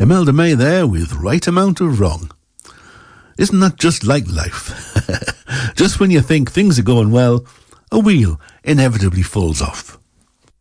Imelda May there with Right Amount of Wrong. Isn't that just like life? Just when you think things are going well, a wheel inevitably falls off.